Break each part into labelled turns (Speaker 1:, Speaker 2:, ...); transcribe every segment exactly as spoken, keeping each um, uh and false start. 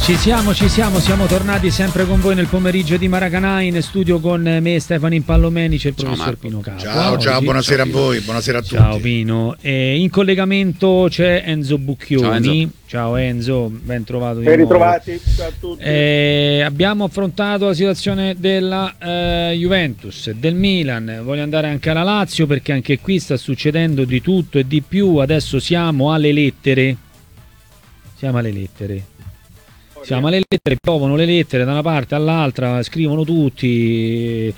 Speaker 1: Ci siamo, ci siamo, siamo tornati sempre con voi nel pomeriggio di Maracanã, in studio con me Stefano Impallomenici e il professor
Speaker 2: Marco.
Speaker 1: Pino Capo.
Speaker 3: Ciao, ciao,
Speaker 1: Oggi,
Speaker 3: buonasera
Speaker 1: ciao,
Speaker 3: a voi, buonasera a tutti.
Speaker 1: Ciao Pino. E in collegamento c'è Enzo Bucchioni.
Speaker 2: Ciao Enzo,
Speaker 1: ciao Enzo, ben trovato di
Speaker 4: ben
Speaker 1: nuovo.
Speaker 4: ritrovati, ciao a tutti.
Speaker 1: Eh, abbiamo affrontato la situazione della eh, Juventus, del Milan, voglio andare anche alla Lazio perché anche qui sta succedendo di tutto e di più. Adesso siamo alle lettere. Siamo alle lettere. Siamo alle lettere, piovono le lettere da una parte all'altra, scrivono tutti.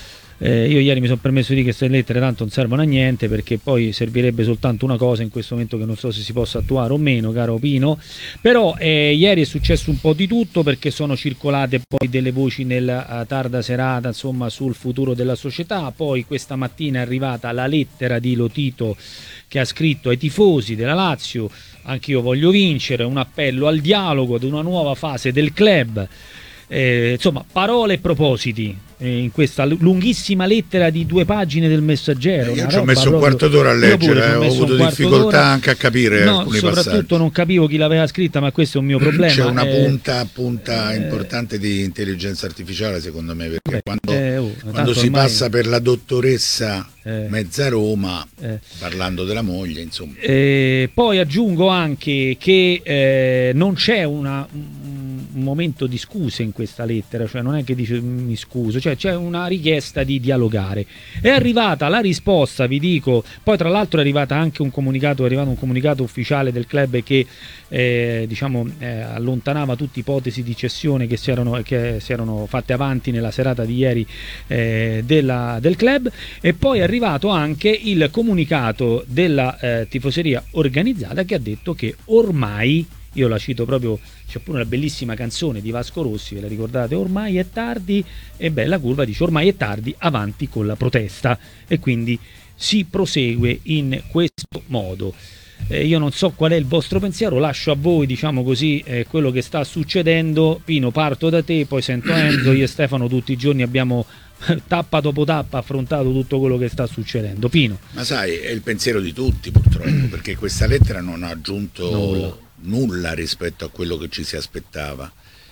Speaker 1: Eh, io ieri mi sono permesso di dire che queste lettere tanto non servono a niente, perché poi servirebbe soltanto una cosa in questo momento che non so se si possa attuare o meno, caro Pino. Però eh, ieri è successo un po' di tutto, perché sono circolate poi delle voci nella uh, tarda serata, insomma, sul futuro della società. Poi questa mattina è arrivata la lettera di Lotito che ha scritto ai tifosi della Lazio: anch'io voglio vincere, un appello al dialogo, ad una nuova fase del club. Eh, insomma, parole e propositi eh, in questa lunghissima lettera di due pagine del Messaggero.
Speaker 3: Eh, io ci ho messo un quarto d'ora a leggere, eh, ho avuto difficoltà
Speaker 1: d'ora.
Speaker 3: anche a capire
Speaker 1: no,
Speaker 3: alcuni
Speaker 1: soprattutto
Speaker 3: passaggi.
Speaker 1: Non capivo chi l'aveva scritta, ma questo è un mio problema.
Speaker 3: C'è una
Speaker 1: eh,
Speaker 3: punta, punta
Speaker 1: eh,
Speaker 3: importante di intelligenza artificiale, secondo me, perché
Speaker 1: beh,
Speaker 3: quando,
Speaker 1: eh, oh,
Speaker 3: quando si
Speaker 1: ormai,
Speaker 3: passa per la dottoressa
Speaker 1: eh,
Speaker 3: mezza Roma,
Speaker 1: eh,
Speaker 3: parlando della moglie, insomma.
Speaker 1: Eh, poi aggiungo anche che eh, non c'è una, un momento di scuse in questa lettera, cioè non è che dice mi scuso, cioè c'è una richiesta di dialogare. È arrivata la risposta, vi dico, poi tra l'altro è arrivata anche un comunicato, è arrivato un comunicato ufficiale del club che eh, diciamo eh, allontanava tutte ipotesi di cessione che si erano, che si erano fatte avanti nella serata di ieri eh, della, del club. E poi è arrivato anche il comunicato della eh, tifoseria organizzata, che ha detto che ormai, io la cito proprio, c'è pure una bellissima canzone di Vasco Rossi, ve la ricordate? Ormai è tardi, e bella curva dice ormai è tardi, avanti con la protesta, e quindi si prosegue in questo modo. Eh, io non so qual è il vostro pensiero, lascio a voi, diciamo così, eh, quello che sta succedendo. Pino, parto da te, poi sento Enzo. Io e Stefano tutti i giorni abbiamo tappa dopo tappa affrontato tutto quello che sta succedendo. Pino.
Speaker 3: Ma sai, è il pensiero di tutti purtroppo, perché questa lettera non ha aggiunto nulla, nulla rispetto a quello che ci si aspettava.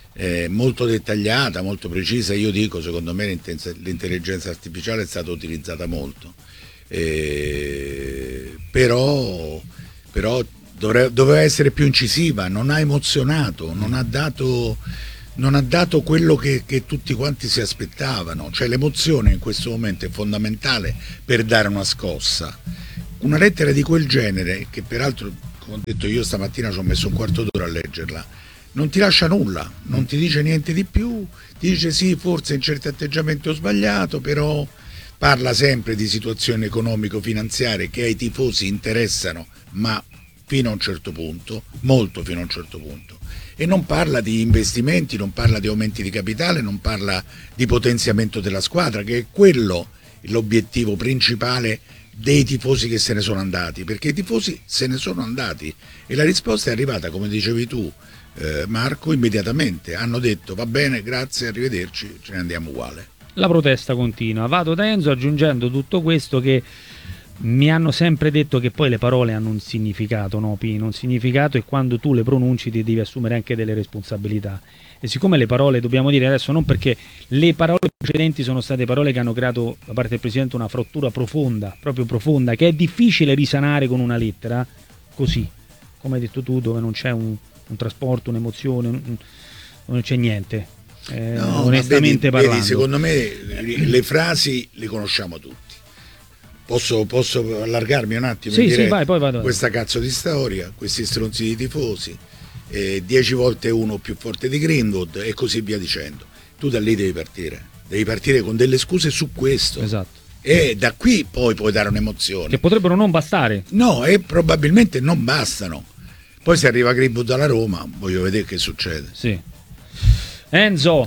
Speaker 3: È molto dettagliata, molto precisa. Io dico, secondo me l'intelligenza artificiale è stata utilizzata molto, eh, però, però dovre, doveva essere più incisiva, non ha emozionato, non ha dato... non ha dato quello che, che tutti quanti si aspettavano. Cioè l'emozione in questo momento è fondamentale per dare una scossa. Una lettera di quel genere, che peraltro, come ho detto io stamattina, ci ho messo un quarto d'ora a leggerla, non ti lascia nulla, non ti dice niente di più, ti dice sì, forse in certi atteggiamenti ho sbagliato, però parla sempre di situazioni economico-finanziarie che ai tifosi interessano, ma fino a un certo punto, molto fino a un certo punto. E non parla di investimenti, non parla di aumenti di capitale, non parla di potenziamento della squadra, che è quello l'obiettivo principale dei tifosi che se ne sono andati, perché i tifosi se ne sono andati e la risposta è arrivata, come dicevi tu eh, Marco, immediatamente. Hanno detto va bene, grazie, arrivederci, ce ne andiamo uguale.
Speaker 1: La protesta continua. Vado da Enzo aggiungendo tutto questo, che mi hanno sempre detto che poi le parole hanno un significato, no Pino? Un significato, e quando tu le pronunci ti devi assumere anche delle responsabilità. E siccome le parole, dobbiamo dire adesso, non perché le parole precedenti sono state parole che hanno creato da parte del Presidente una frattura profonda, proprio profonda, che è difficile risanare con una lettera così, come hai detto tu, dove non c'è un, un trasporto, un'emozione, un, non c'è niente. Eh,
Speaker 3: no,
Speaker 1: onestamente
Speaker 3: vedi,
Speaker 1: parlando.
Speaker 3: Vedi, secondo me le frasi le conosciamo tutti. Posso, posso allargarmi un attimo?
Speaker 1: Sì,
Speaker 3: in
Speaker 1: sì, vai, poi vado.
Speaker 3: Questa cazzo di storia, questi stronzi di tifosi, eh, dieci volte uno più forte di Greenwood e così via dicendo. Tu da lì devi partire, devi partire con delle scuse su questo.
Speaker 1: Esatto.
Speaker 3: E da qui poi puoi dare un'emozione.
Speaker 1: Che potrebbero non bastare.
Speaker 3: No, e probabilmente non bastano. Poi se arriva Greenwood alla Roma, voglio vedere che succede.
Speaker 1: Sì. Enzo.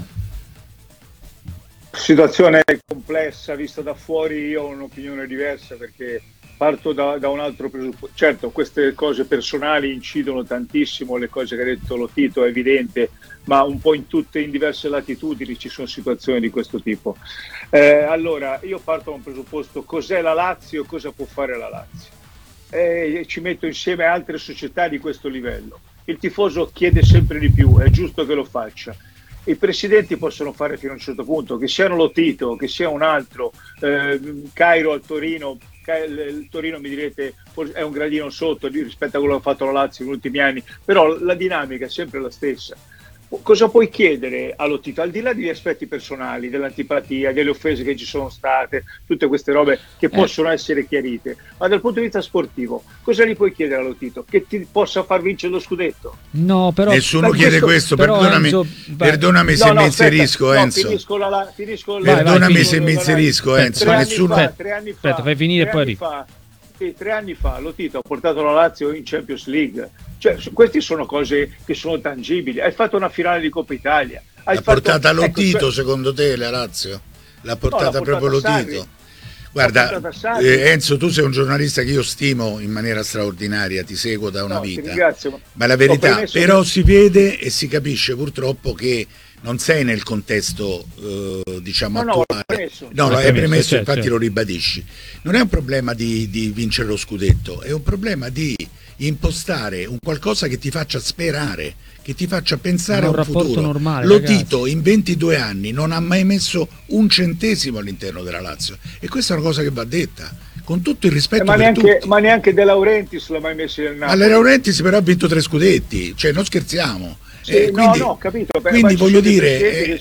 Speaker 4: Situazione complessa vista da fuori. Io ho un'opinione diversa, perché parto da, da un altro presupposto. Certo, queste cose personali incidono tantissimo, le cose che ha detto Lotito è evidente, ma un po' in tutte, in diverse latitudini ci sono situazioni di questo tipo. Eh, allora, io parto da un presupposto: cos'è la Lazio, cosa può fare la Lazio? E ci metto insieme altre società di questo livello. il tifoso chiede sempre di più, è giusto che lo faccia. I presidenti possono fare fino a un certo punto, che siano lo Tito, che sia un altro, eh, Cairo al Torino, il Torino mi direte è un gradino sotto rispetto a quello che ha fatto la Lazio negli ultimi anni, però la dinamica è sempre la stessa. Cosa puoi chiedere allo Tito, al di là degli aspetti personali, dell'antipatia, delle offese che ci sono state, tutte queste robe che eh. possono essere chiarite, ma dal punto di vista sportivo, cosa gli puoi chiedere allo Tito? Che ti possa far vincere lo scudetto?
Speaker 1: No, però
Speaker 3: nessuno chiede questo, questo perdonami, Enzo, perdonami se no, no, mi inserisco aspetta, Enzo. No, finisco la, la, finisco la, perdonami vai, se mi inserisco la, Enzo.
Speaker 4: Tre
Speaker 3: nessuno...
Speaker 4: anni fa, tre anni fa,
Speaker 1: aspetta, fai finire e poi
Speaker 4: fa, sì, tre anni fa lo Tito ha portato la Lazio in Champions League. Cioè, queste sono cose che sono tangibili. Hai fatto una finale di Coppa Italia. Hai
Speaker 3: l'ha
Speaker 4: fatto...
Speaker 3: portata lo
Speaker 4: ecco,
Speaker 3: Tito,
Speaker 4: cioè...
Speaker 3: secondo te, la Lazio? L'ha portata, no, l'ha portata proprio lo Tito? Guarda, eh, Enzo, tu sei un giornalista che io stimo in maniera straordinaria, ti seguo da una
Speaker 4: no,
Speaker 3: vita.
Speaker 4: Ringrazio, ma...
Speaker 3: ma la verità, però
Speaker 4: che...
Speaker 3: si vede e si capisce purtroppo che non sei nel contesto eh, diciamo
Speaker 4: no,
Speaker 3: attuale.
Speaker 4: No, premesso.
Speaker 3: No, lo hai
Speaker 1: premesso,
Speaker 3: premesso,
Speaker 1: certo,
Speaker 3: infatti
Speaker 1: certo.
Speaker 3: Lo ribadisci. Non è un problema di, di vincere lo scudetto, è un problema di impostare un qualcosa che ti faccia sperare, che ti faccia pensare a un,
Speaker 1: un rapporto
Speaker 3: futuro.
Speaker 1: normale.
Speaker 3: Lo
Speaker 1: ragazzi.
Speaker 3: Tito in ventidue anni non ha mai messo un centesimo all'interno della Lazio e questa è una cosa che va detta con tutto il rispetto
Speaker 4: eh, ma,
Speaker 3: per
Speaker 4: neanche,
Speaker 3: tutti.
Speaker 4: ma neanche De Laurentiis l'ha mai messo nel naso.
Speaker 3: Ma De Laurentiis però ha vinto tre scudetti, cioè non scherziamo.
Speaker 4: Sì,
Speaker 3: eh, quindi,
Speaker 4: no, no, capito. Beh,
Speaker 3: quindi voglio dire,
Speaker 4: che...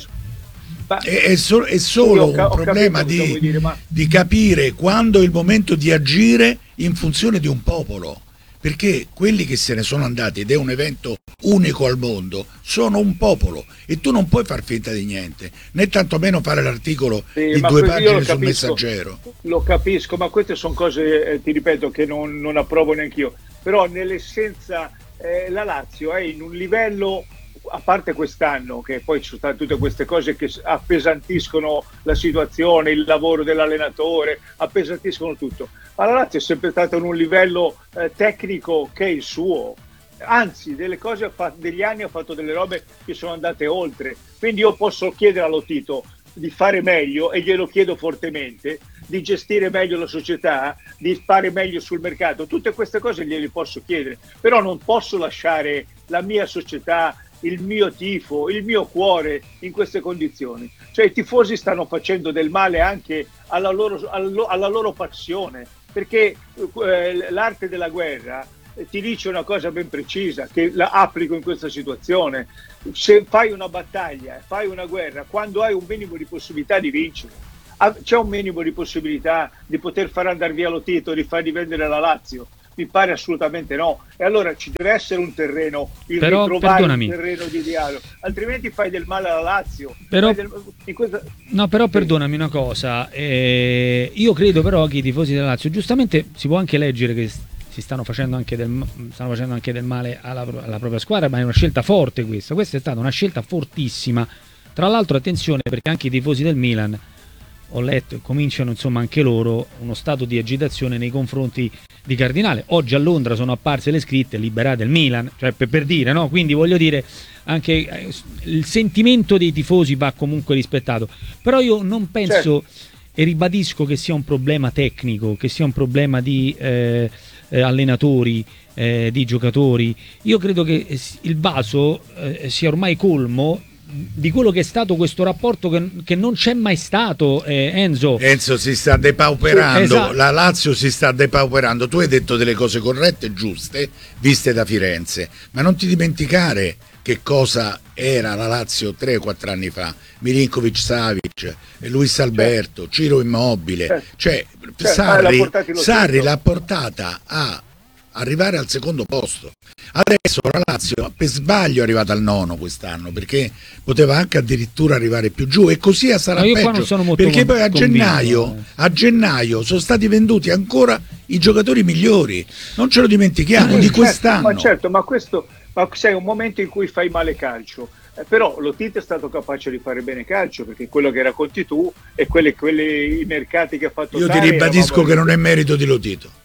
Speaker 3: è, è, so, è solo
Speaker 4: sì,
Speaker 3: un problema di, dire, ma... di capire quando è il momento di agire in funzione di un popolo. Perché quelli che se ne sono andati, ed è un evento unico al mondo, sono un popolo e tu non puoi far finta di niente, né tantomeno fare l'articolo
Speaker 4: sì,
Speaker 3: di due pagine sul
Speaker 4: capisco,
Speaker 3: Messaggero.
Speaker 4: Lo capisco, ma queste sono cose, eh, ti ripeto, che non, non approvo neanch'io. Però nell'essenza eh, la Lazio è in un livello, a parte quest'anno, che poi ci sono state tutte queste cose che appesantiscono la situazione, il lavoro dell'allenatore, appesantiscono tutto. Ma la Lazio è sempre stata in un livello eh, tecnico che è il suo. Anzi, delle cose ha fatto, degli anni ha fatto delle robe che sono andate oltre. Quindi io posso chiedere allo Tito di fare meglio, e glielo chiedo fortemente, di gestire meglio la società, di fare meglio sul mercato. Tutte queste cose gliele posso chiedere, però non posso lasciare la mia società, il mio tifo, il mio cuore in queste condizioni. Cioè i tifosi stanno facendo del male anche alla loro, alla loro passione, perché eh, l'arte della guerra eh, ti dice una cosa ben precisa, che la applico in questa situazione: se fai una battaglia, fai una guerra, quando hai un minimo di possibilità di vincere, c'è un minimo di possibilità di poter far andare via lo Tito, di fargli vendere la Lazio? Mi pare assolutamente no. E allora ci deve essere un terreno, il
Speaker 1: però,
Speaker 4: ritrovare
Speaker 1: perdonami.
Speaker 4: un terreno di dialogo, altrimenti fai del male alla Lazio.
Speaker 1: Però,
Speaker 4: del... questa...
Speaker 1: no, però perdonami una cosa, eh, io credo però che i tifosi della Lazio, giustamente si può anche leggere che si stanno facendo anche del, stanno facendo anche del male alla, alla propria squadra, ma è una scelta forte questa, questa è stata una scelta fortissima. Tra l'altro attenzione, perché anche i tifosi del Milan, ho letto, cominciano insomma anche loro uno stato di agitazione nei confronti di Cardinale. Oggi a Londra sono apparse le scritte liberate il Milan, cioè per, per dire, no? Quindi voglio dire, anche eh, il sentimento dei tifosi va comunque rispettato, però io non penso, certo, e ribadisco che sia un problema tecnico, che sia un problema di eh, eh, allenatori, eh, di giocatori. Io credo che il vaso eh, sia ormai colmo di quello che è stato questo rapporto che, che non c'è mai stato, eh, Enzo.
Speaker 3: Enzo si sta depauperando,
Speaker 1: esatto.
Speaker 3: La Lazio si sta depauperando. Tu hai detto delle cose corrette e giuste, viste da Firenze, ma non ti dimenticare che cosa era la Lazio tre o quattro anni fa. Milinkovic, Savic, Luis Alberto, certo, Ciro Immobile, certo, cioè certo, Sarri, Sarri l'ha portata a arrivare al secondo posto. Adesso la Lazio per sbaglio è arrivata al nono quest'anno, perché poteva anche addirittura arrivare più giù, e così sarà
Speaker 1: no,
Speaker 3: peggio, perché poi a gennaio, a gennaio sono stati venduti ancora i giocatori migliori, non ce lo dimentichiamo, di quest'anno.
Speaker 4: Ma certo, ma questo ma sei un momento in cui fai male calcio. Eh, però lo Tito è stato capace di fare bene calcio, perché quello che racconti tu e quelli, quelli, i mercati che ha fatto
Speaker 3: io
Speaker 4: Tare,
Speaker 3: ti ribadisco che non è merito di Lotito.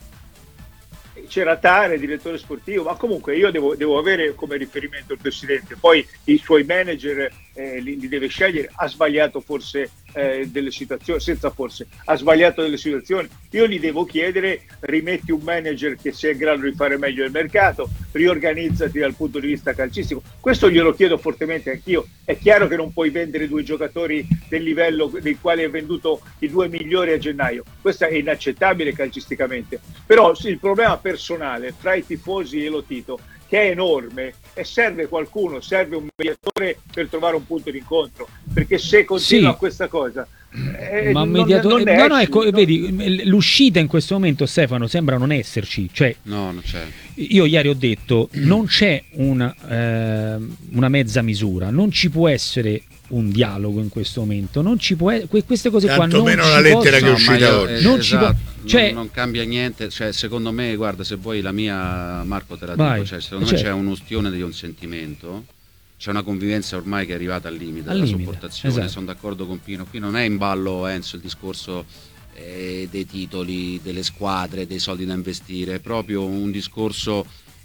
Speaker 4: C'era Tare, direttore sportivo, ma comunque io devo, devo avere come riferimento il presidente, poi i suoi manager eh, li, li deve scegliere. Ha sbagliato forse eh, delle situazioni, senza forse, ha sbagliato delle situazioni. Io gli devo chiedere: rimetti un manager che sia in grado di fare meglio il mercato, riorganizzati dal punto di vista calcistico. Questo glielo chiedo fortemente anch'io. È chiaro che non puoi vendere due giocatori del livello dei quali hai venduto i due migliori a gennaio, questo è inaccettabile calcisticamente, però il problema personale fra i tifosi e lo Tito, che è enorme, e serve qualcuno, serve un mediatore per trovare un punto di incontro, perché se continua
Speaker 1: sì.
Speaker 4: questa cosa eh,
Speaker 1: ma
Speaker 4: non,
Speaker 1: mediatore,
Speaker 4: non
Speaker 1: no, no,
Speaker 4: esci,
Speaker 1: ecco,
Speaker 4: non...
Speaker 1: vedi, l'uscita in questo momento, Stefano, sembra non esserci, cioè
Speaker 2: no, non c'è.
Speaker 1: Io ieri ho detto non c'è una, eh, una mezza misura, non ci può essere un dialogo in questo momento, non ci può, queste cose qua
Speaker 3: tanto
Speaker 1: non
Speaker 3: meno
Speaker 1: ci
Speaker 3: la lettera
Speaker 1: possono,
Speaker 3: che è uscita
Speaker 2: io,
Speaker 3: oggi
Speaker 2: eh,
Speaker 1: non,
Speaker 2: esatto,
Speaker 1: ci può, cioè,
Speaker 2: non, non cambia niente, cioè, secondo me, guarda, se vuoi la mia, Marco, te la
Speaker 1: vai,
Speaker 2: dico, cioè, secondo
Speaker 1: cioè,
Speaker 2: me c'è un'ustione di un sentimento, c'è una convivenza ormai che è arrivata al limite
Speaker 1: al
Speaker 2: della
Speaker 1: limite,
Speaker 2: sopportazione,
Speaker 1: esatto.
Speaker 2: Sono d'accordo con Pino, qui non è in ballo, Enzo, il discorso eh, dei titoli, delle squadre, dei soldi da investire, è proprio un discorso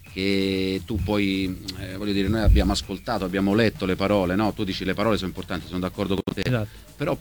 Speaker 2: che tu poi, eh, voglio dire, noi abbiamo ascoltato, abbiamo letto le parole, no? Tu dici le parole sono importanti, sono d'accordo con te,
Speaker 1: esatto.
Speaker 2: però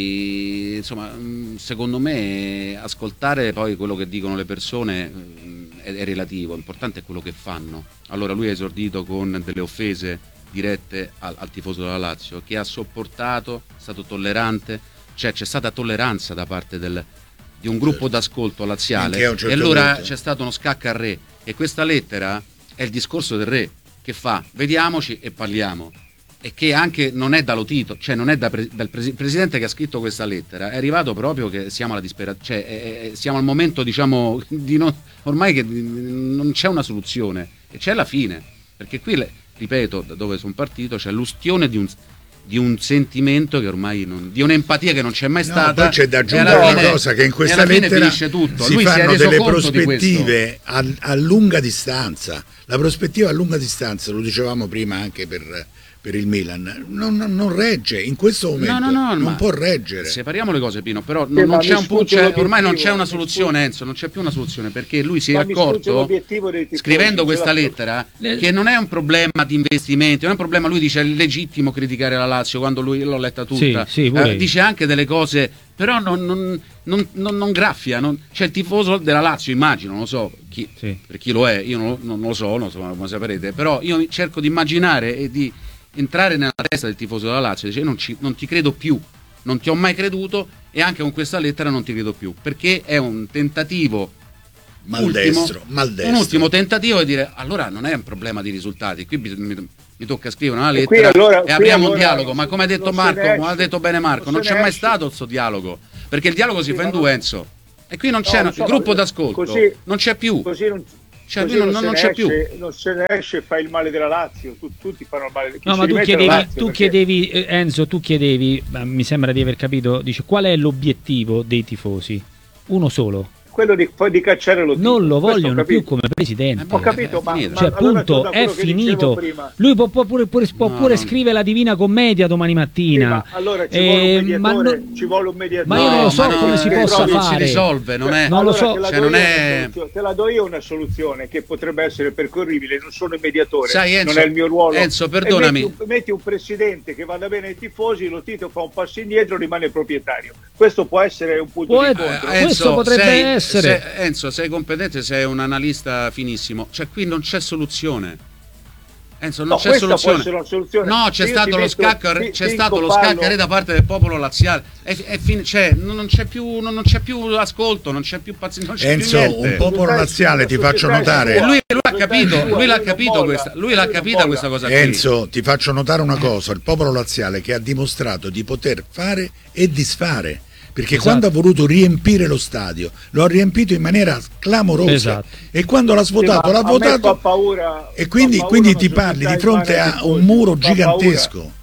Speaker 2: poi, insomma, secondo me ascoltare poi quello che dicono le persone è, è relativo, l'importante è quello che fanno. Allora lui ha esordito con delle offese dirette al, al tifoso della Lazio, che ha sopportato, è stato tollerante, cioè c'è stata tolleranza da parte del, di un gruppo d'ascolto laziale, certo, e allora punto c'è stato uno scacco al re, e questa lettera è il discorso del re che fa vediamoci e parliamo, e che anche non è da Lotito, cioè non è da pre, dal presi, presidente che ha scritto questa lettera, è arrivato proprio che siamo alla disperazione, cioè è, è, siamo al momento, diciamo, di non, ormai che non c'è una soluzione e c'è la fine, perché qui, ripeto, da dove sono partito, c'è l'ustione di un di un sentimento che ormai non, di un'empatia che non c'è mai stata.
Speaker 3: No, poi c'è da aggiungere una
Speaker 2: fine,
Speaker 3: cosa, che in questa lettera
Speaker 2: tutto.
Speaker 3: si
Speaker 2: Lui
Speaker 3: fanno
Speaker 2: si
Speaker 3: delle prospettive a, a lunga distanza. La prospettiva a lunga distanza, lo dicevamo prima anche per, per il Milan, non, non regge in questo momento,
Speaker 2: no, no, no,
Speaker 3: non può reggere.
Speaker 2: Separiamo le cose, Pino, però
Speaker 4: sì,
Speaker 2: non, non c'è un punto, cioè, ormai non c'è una
Speaker 4: mi
Speaker 2: soluzione, Enzo, non c'è più una soluzione, perché lui si è
Speaker 4: ma
Speaker 2: accorto, scrivendo questa
Speaker 4: la...
Speaker 2: lettera, che non è un problema di investimenti, non è un problema, lui dice è legittimo criticare la Lazio quando lui l'ho letta tutta,
Speaker 1: sì, sì,
Speaker 2: eh, dice anche delle cose, però non, non, non, non, non graffia, non, c'è il tifoso della Lazio, immagino, non lo so chi, sì. per chi lo è, io non, non lo so, non so come saprete, però io cerco di immaginare e di entrare nella testa del tifoso della Lazio, dice non, ci, non ti credo più, non ti ho mai creduto, e anche con questa lettera non ti credo più, perché è un tentativo
Speaker 3: maldestro,
Speaker 2: ultimo,
Speaker 3: maldestro.
Speaker 2: un ultimo tentativo di dire allora non è un problema di risultati, qui mi, mi tocca scrivere una lettera e, allora, e apriamo allora un dialogo, ma come ha detto Marco, come ha detto bene Marco, non, non c'è mai stato questo dialogo, perché il dialogo si sì, fa in due, Enzo, e qui non c'è no, so, il gruppo d'ascolto, così, non c'è più,
Speaker 4: così non,
Speaker 2: cioè,
Speaker 4: così
Speaker 2: non,
Speaker 4: non,
Speaker 2: non
Speaker 4: c'è
Speaker 2: esce,
Speaker 4: più, non se ne esce, fa il male della Lazio, tu, tutti fanno il male.
Speaker 1: No, ma tu chiedevi, tu chiedevi eh, Enzo, tu chiedevi, mi sembra di aver capito, dice qual è l'obiettivo dei tifosi? Uno solo.
Speaker 4: Quello di, di cacciare lo Tito.
Speaker 1: Non lo vogliono più come presidente.
Speaker 4: Ho capito, ma,
Speaker 1: cioè,
Speaker 4: ma allora
Speaker 1: punto, è finito. Lui può, può pure, pure, può
Speaker 2: no,
Speaker 1: pure
Speaker 2: non...
Speaker 1: scrivere la Divina Commedia domani mattina.
Speaker 4: Sì, ma allora ci, eh, vuole un mediatore,
Speaker 1: ma non...
Speaker 4: ci vuole un mediatore.
Speaker 1: Ma io non lo so
Speaker 2: no,
Speaker 1: come
Speaker 2: no,
Speaker 1: si
Speaker 2: eh,
Speaker 1: possa
Speaker 2: non
Speaker 1: fare.
Speaker 2: Si risolve, non è.
Speaker 1: Non
Speaker 4: allora,
Speaker 1: lo so.
Speaker 4: Te la,
Speaker 2: cioè, non è...
Speaker 4: te la do io una soluzione che potrebbe essere percorribile. Non sono il mediatore,
Speaker 2: sai, Enzo,
Speaker 4: non è il mio ruolo.
Speaker 2: Enzo, perdonami.
Speaker 4: Metti un, metti un presidente che vada bene ai tifosi, lo Tito fa un passo indietro, rimane proprietario. Questo può essere un punto
Speaker 1: può
Speaker 4: di
Speaker 1: incontro.
Speaker 4: incontro.
Speaker 2: Eh, Enzo,
Speaker 1: questo potrebbe
Speaker 2: sei,
Speaker 1: essere.
Speaker 2: Se, Enzo, sei competente, sei un analista finissimo. Cioè, qui non c'è soluzione. Enzo, non
Speaker 4: no,
Speaker 2: c'è soluzione.
Speaker 4: Può soluzione.
Speaker 2: No, c'è
Speaker 4: Io
Speaker 2: stato lo
Speaker 4: metto,
Speaker 2: scacco,
Speaker 4: ti,
Speaker 2: c'è
Speaker 4: ti
Speaker 2: stato lo
Speaker 4: parlo...
Speaker 2: scacco da parte del popolo laziale. È, è fin- cioè, non c'è più, non c'è più ascolto, non c'è più pazienza.
Speaker 3: Enzo, un popolo laziale, ti faccio notare.
Speaker 2: Lui, lui l'ha capito, lui l'ha capito questa, lui l'ha capita questa cosa qui.
Speaker 3: Enzo, ti faccio notare una cosa: il popolo laziale che ha dimostrato di poter fare e disfare. Perché esatto. quando ha voluto riempire lo stadio lo ha riempito in maniera clamorosa, esatto. e quando l'ha svuotato sì, l'ha votato
Speaker 4: paura,
Speaker 3: e quindi, quindi ti parli di fronte a un muro gigantesco.
Speaker 4: Paura.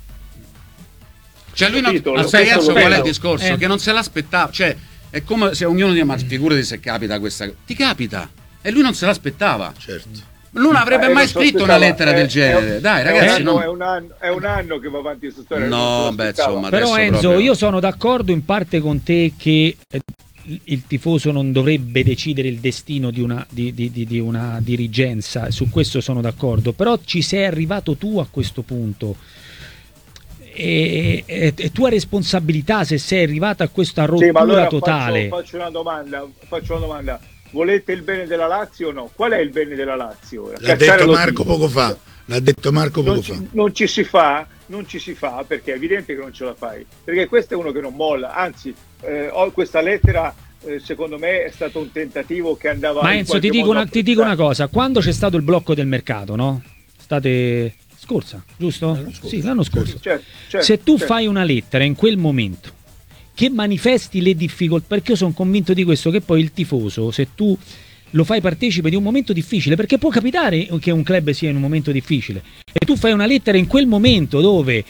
Speaker 2: Cioè lui non aspetta, qual è il discorso? Eh. Che non se l'aspettava, cioè è come se ognuno dice ma figurati se capita questa cosa, ti capita, e lui non se l'aspettava.
Speaker 3: Certo.
Speaker 2: Lui non avrebbe eh, mai scritto una lettera è, del genere.
Speaker 4: È,
Speaker 2: Dai,
Speaker 4: è
Speaker 2: ragazzi,
Speaker 4: un anno,
Speaker 2: non...
Speaker 4: è, un anno, è un anno che va avanti questa storia.
Speaker 2: No, beh, insomma,
Speaker 1: però Enzo,
Speaker 2: proprio...
Speaker 1: io sono d'accordo in parte con te che il tifoso non dovrebbe decidere il destino di una, di, di, di, di una dirigenza, su questo sono d'accordo, però ci sei arrivato tu a questo punto. è, è, è tua responsabilità se sei arrivata a questa rottura
Speaker 4: sì, ma allora
Speaker 1: totale.
Speaker 4: Faccio, faccio una domanda, faccio una domanda. Volete il bene della Lazio o no? Qual è il bene della Lazio?
Speaker 3: L'ha detto Marco poco fa. L'ha detto Marco poco
Speaker 4: non
Speaker 3: fa.
Speaker 4: Ci, non ci si fa, non ci si fa perché è evidente che non ce la fai. Perché questo è uno che non molla. Anzi, eh, ho questa lettera. Eh, secondo me è stato un tentativo che andava.
Speaker 1: Ma Enzo, ti dico, una, ti dico una cosa: quando c'è stato il blocco del mercato, no? State scorsa, giusto?
Speaker 3: L'anno scorso.
Speaker 1: Sì, l'anno scorso.
Speaker 4: Certo, certo,
Speaker 1: Se tu
Speaker 4: certo.
Speaker 1: fai una lettera in quel momento che manifesti le difficoltà, perché io sono convinto di questo, che poi il tifoso, se tu lo fai partecipe di un momento difficile, perché può capitare che un club sia in un momento difficile, e tu fai una lettera in quel momento dove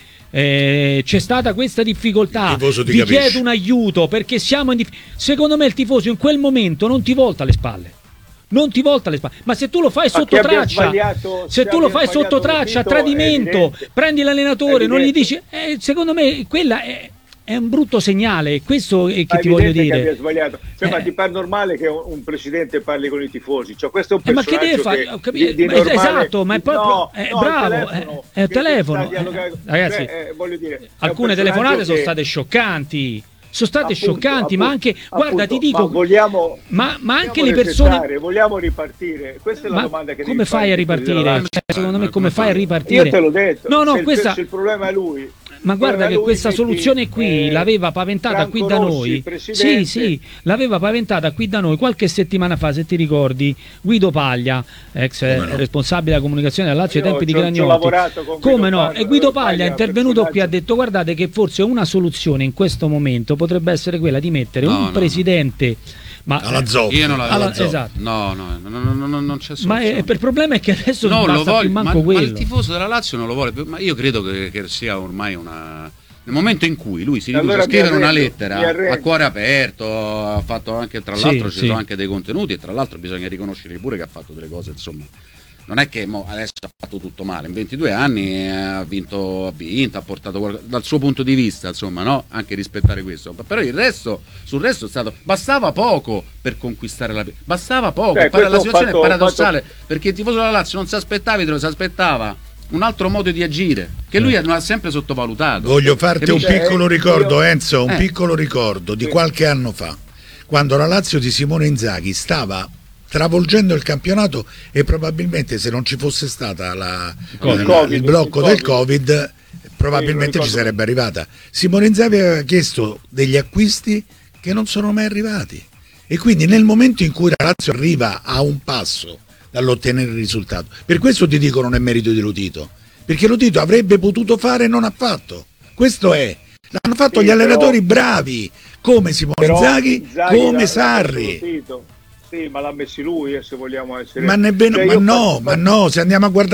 Speaker 1: eh, c'è stata questa difficoltà, vi chiedo un aiuto perché siamo in dif- secondo me il tifoso in quel momento non ti volta le spalle, non ti volta le spalle, ma se tu lo fai sotto traccia, se tu lo fai sotto traccia, a tradimento, prendi l'allenatore, non gli dici, eh, secondo me quella è è un brutto segnale, questo è che
Speaker 4: ma
Speaker 1: ti voglio dire.
Speaker 4: Che abbia sbagliato. Cioè,
Speaker 1: eh.
Speaker 4: ma ti pare normale che un, un presidente parli con i tifosi? Cioè, questo è un
Speaker 1: eh, ma che deve
Speaker 4: fare?
Speaker 1: Ho capito, di, di normale... Esatto, ma è proprio
Speaker 4: no,
Speaker 1: è
Speaker 4: no,
Speaker 1: bravo,
Speaker 4: telefono,
Speaker 1: è, è telefono.
Speaker 4: Eh,
Speaker 1: ragazzi,
Speaker 4: cioè, eh, voglio dire,
Speaker 1: alcune telefonate
Speaker 4: che...
Speaker 1: sono state scioccanti. Sono state
Speaker 4: appunto,
Speaker 1: scioccanti,
Speaker 4: appunto,
Speaker 1: ma anche,
Speaker 4: appunto,
Speaker 1: guarda, ti dico,
Speaker 4: ma, vogliamo,
Speaker 1: ma, ma anche
Speaker 4: vogliamo
Speaker 1: le persone.
Speaker 4: Vogliamo ripartire? Questa è la
Speaker 1: ma
Speaker 4: domanda che
Speaker 1: come fai a ripartire? Cioè, secondo me, come fai a ripartire?
Speaker 4: Io te l'ho detto.
Speaker 1: No, no,
Speaker 4: se
Speaker 1: questa...
Speaker 4: il, se il problema è lui.
Speaker 1: Ma guarda che questa soluzione qui eh, l'aveva paventata
Speaker 4: Franco
Speaker 1: qui da noi.
Speaker 4: Rossi,
Speaker 1: sì, sì, l'aveva paventata qui da noi qualche settimana fa, se ti ricordi, Guido Paglia, ex no. responsabile della comunicazione della Lazio ai tempi di Gragnotti. Come no? Paglia, e Guido Paglia, Paglia è intervenuto qui e ha detto: guardate che forse una soluzione in questo momento potrebbe essere quella di mettere no, un no, presidente no. Ma
Speaker 3: alla zoppa,
Speaker 2: io non la
Speaker 1: alla, esatto.
Speaker 2: No, no, no, no, no, no, non c'è soluzione.
Speaker 1: Ma è, il problema è che adesso
Speaker 2: no,
Speaker 1: non basta
Speaker 2: lo voglio,
Speaker 1: più manco
Speaker 2: ma,
Speaker 1: quello.
Speaker 2: Ma il tifoso della Lazio non lo vuole più, ma io credo che, che sia ormai una... Nel momento in cui lui si riduce allora a scrivere una lettera a cuore aperto, ha fatto anche, tra l'altro sì, ci sì. sono anche dei contenuti, e tra l'altro bisogna riconoscere pure che ha fatto delle cose, insomma, non è che mo adesso ha fatto tutto male, in ventidue anni ha vinto, ha vinto, ha portato qualcosa, dal suo punto di vista, insomma, no? Anche rispettare questo, però il resto, sul resto è stato, bastava poco per conquistare la, bastava poco,
Speaker 4: Beh,
Speaker 2: la situazione
Speaker 4: fatto,
Speaker 2: è paradossale,
Speaker 4: fatto...
Speaker 2: perché il tifoso della Lazio non si aspettava, si aspettava un altro modo di agire che lui ha sempre sottovalutato.
Speaker 3: Voglio farti un piccolo ricordo, Enzo, un
Speaker 2: eh.
Speaker 3: piccolo ricordo di qualche anno fa, quando la Lazio di Simone Inzaghi stava travolgendo il campionato e probabilmente se non ci fosse stata la, il, la, COVID, il blocco il del Covid, COVID probabilmente sì, ci sarebbe arrivata. Simone Inzaghi aveva chiesto degli acquisti che non sono mai arrivati, e quindi nel momento in cui la Lazio arriva a un passo dall'ottenere il risultato, per questo ti dico non è merito di Lotito, perché Lotito avrebbe potuto fare e non ha fatto. Questo è, l'hanno fatto sì, gli allenatori però, bravi come Simone Inzaghi, Inzaghi come Sarri.
Speaker 4: Sì, ma l'ha messi lui, eh, se vogliamo essere.
Speaker 3: Ma, nemmeno, cioè, ma no, faccio... ma no, se andiamo a guardare